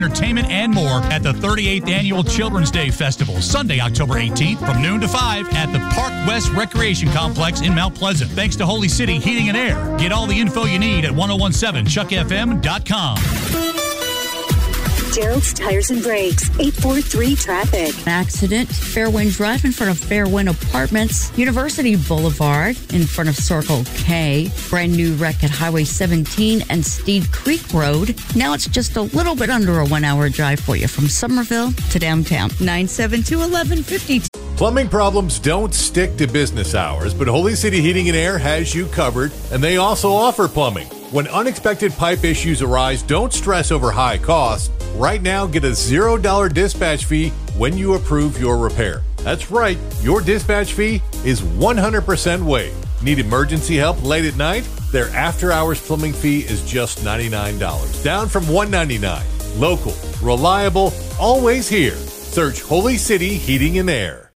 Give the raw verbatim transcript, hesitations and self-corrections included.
entertainment, and more at the thirty-eighth Annual Children's Day Festival, Sunday, October eighteenth, from noon to five at the Park West Recreation Complex in Mount Pleasant. Thanks to Holy City Heating and Air. Get all the info you need at ten seventeen chuck f m dot com. Gerald's Tires and Brakes, eight four three traffic. Accident, Fairwind Drive in front of Fairwind Apartments, University Boulevard in front of Circle K, brand new wreck at Highway seventeen and Steed Creek Road. Now it's just a little bit under a one-hour drive for you from Somerville to downtown. nine seven two, one one five two. Plumbing problems don't stick to business hours, but Holy City Heating and Air has you covered, and they also offer plumbing. When unexpected pipe issues arise, don't stress over high costs. Right now, get a zero dollar dispatch fee when you approve your repair. That's right, your dispatch fee is one hundred percent waived. Need emergency help late at night? Their after-hours plumbing fee is just ninety-nine dollars, down from one hundred ninety-nine dollars. Local, reliable, always here. Search Holy City Heating and Air.